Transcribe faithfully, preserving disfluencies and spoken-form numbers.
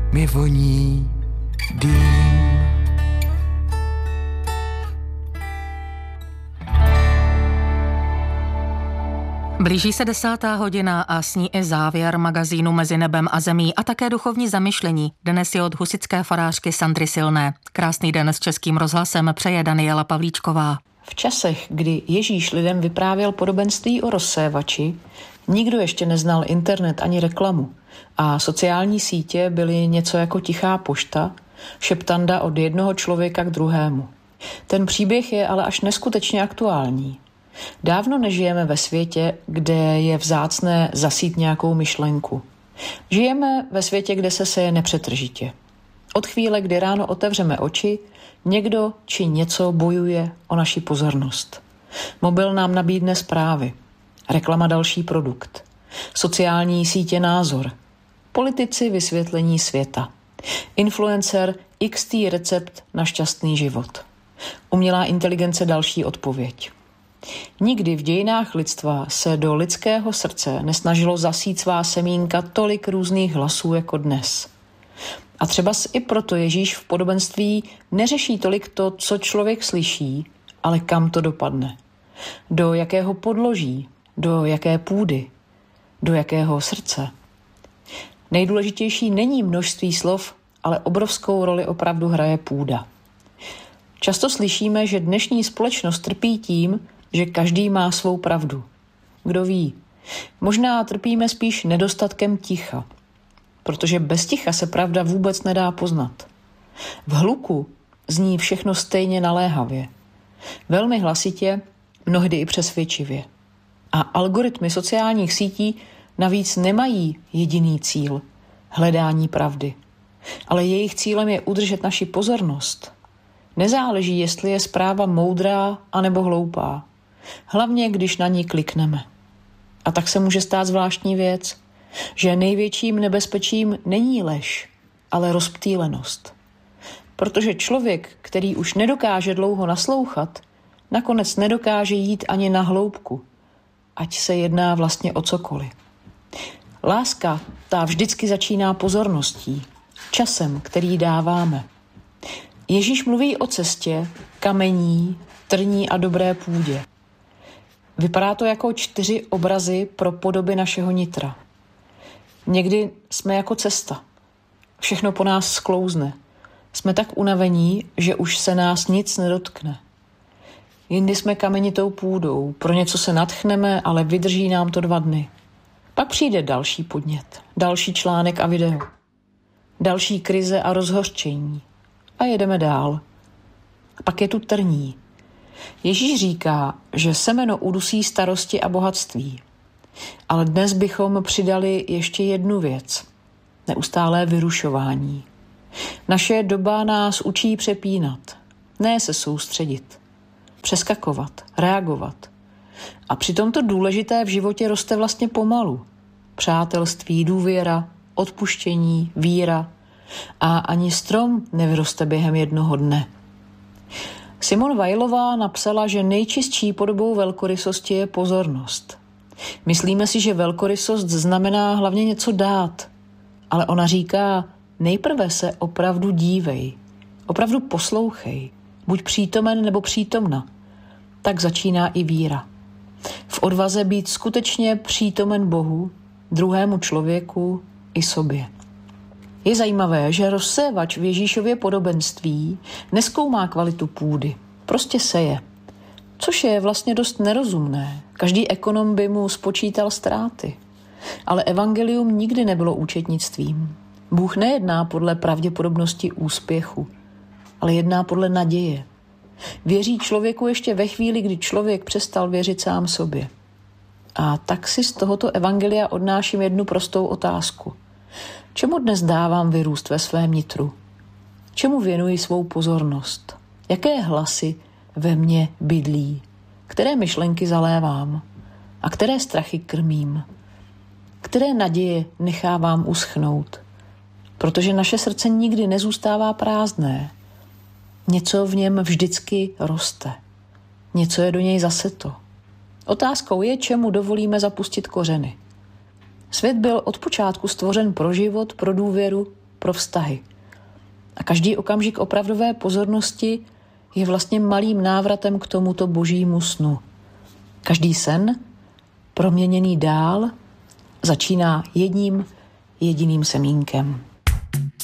mi voní dým. Blíží se desátá hodina a s ní i závěr magazínu Mezi nebem a zemí a také duchovní zamyšlení. Dnes je od husitské farářky Sandry Silné. Krásný den s Českým rozhlasem přeje Daniela Pavlíčková. V časech, kdy Ježíš lidem vyprávěl podobenství o rozsévači, nikdo ještě neznal internet ani reklamu a sociální sítě byly něco jako tichá pošta, šeptanda od jednoho člověka k druhému. Ten příběh je ale až neskutečně aktuální. Dávno nežijeme ve světě, kde je vzácné zasít nějakou myšlenku. Žijeme ve světě, kde se seje nepřetržitě. Od chvíle, kdy ráno otevřeme oči, někdo či něco bojuje o naši pozornost. Mobil nám nabídne zprávy, reklama další produkt, sociální sítě názor, politici vysvětlení světa, influencer iks té recept na šťastný život, umělá inteligence další odpověď. Nikdy v dějinách lidstva se do lidského srdce nesnažilo zasít svá semínka tolik různých hlasů jako dnes. A třeba i proto Ježíš v podobenství neřeší tolik to, co člověk slyší, ale kam to dopadne. Do jakého podloží, do jaké půdy, do jakého srdce. Nejdůležitější není množství slov, ale obrovskou roli opravdu hraje půda. Často slyšíme, že dnešní společnost trpí tím, že každý má svou pravdu. Kdo ví, možná trpíme spíš nedostatkem ticha, protože bez ticha se pravda vůbec nedá poznat. V hluku zní všechno stejně naléhavě, velmi hlasitě, mnohdy i přesvědčivě. A algoritmy sociálních sítí navíc nemají jediný cíl, hledání pravdy, ale jejich cílem je udržet naši pozornost. Nezáleží, jestli je zpráva moudrá anebo hloupá. Hlavně, když na ní klikneme. A tak se může stát zvláštní věc, že největším nebezpečím není lež, ale rozptýlenost. Protože člověk, který už nedokáže dlouho naslouchat, nakonec nedokáže jít ani na hloubku, ať se jedná vlastně o cokoliv. Láska, ta vždycky začíná pozorností, časem, který dáváme. Ježíš mluví o cestě, kamení, trní a dobré půdě. Vypadá to jako čtyři obrazy pro podoby našeho nitra. Někdy jsme jako cesta. Všechno po nás sklouzne. Jsme tak unavení, že už se nás nic nedotkne. Jindy jsme kamenitou půdou. Pro něco se nadchneme, ale vydrží nám to dva dny. Pak přijde další podnět, další článek a video. Další krize a rozhořčení. A jedeme dál. A pak je tu trní. Ježíš říká, že semeno udusí starosti a bohatství. Ale dnes bychom přidali ještě jednu věc. Neustálé vyrušování. Naše doba nás učí přepínat. Ne se soustředit. Přeskakovat, reagovat. A přitom to důležité v životě roste vlastně pomalu. Přátelství, důvěra, odpuštění, víra. A ani strom nevyroste během jednoho dne. Simone Weilová napsala, že nejčistší podobou velkorysosti je pozornost. Myslíme si, že velkorysost znamená hlavně něco dát, ale ona říká, nejprve se opravdu dívej, opravdu poslouchej, buď přítomen nebo přítomna. Tak začíná i víra. V odvaze být skutečně přítomen Bohu, druhému člověku i sobě. Je zajímavé, že rozsévač v Ježíšově podobenství nezkoumá kvalitu půdy, prostě seje. Což je vlastně dost nerozumné. Každý ekonom by mu spočítal ztráty. Ale evangelium nikdy nebylo účetnictvím. Bůh nejedná podle pravděpodobnosti úspěchu, ale jedná podle naděje. Věří člověku ještě ve chvíli, kdy člověk přestal věřit sám sobě. A tak si z tohoto evangelia odnáším jednu prostou otázku. Čemu dnes dávám vyrůst ve svém nitru? Čemu věnuji svou pozornost? Jaké hlasy ve mně bydlí? Které myšlenky zalévám? A které strachy krmím? Které naděje nechávám uschnout? Protože naše srdce nikdy nezůstává prázdné. Něco v něm vždycky roste. Něco je do něj zaseto. Otázkou je, čemu dovolíme zapustit kořeny. Svět byl od počátku stvořen pro život, pro důvěru, pro pro vztahy. A každý okamžik opravdové pozornosti je vlastně malým návratem k tomuto božímu snu. Každý sen, proměněný dál, začíná jedním jediným semínkem.